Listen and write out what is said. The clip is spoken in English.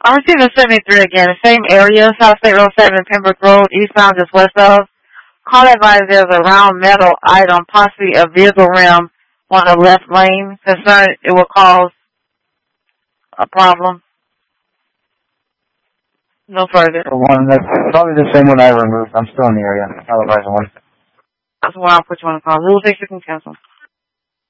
I received a 73 again. The same area, South State Road 7, Pembroke Road, eastbound just west of. Call advised there's a round metal item, possibly a vehicle rim, on the left lane. Concerned it will cause a problem. No further. The one that's probably the same one I removed. I'm still in the area. I'll advise one. That's why I'll put you on the call. Rule 6 you can cancel.